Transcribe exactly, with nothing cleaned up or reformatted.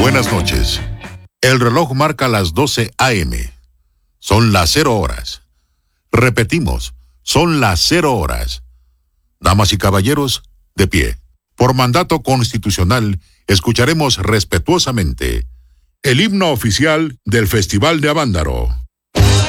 Buenas noches. El reloj marca las doce a eme. Son las cero horas. Repetimos, son las cero horas. Damas y caballeros, de pie. Por mandato constitucional, escucharemos respetuosamente el himno oficial del Festival de Avándaro.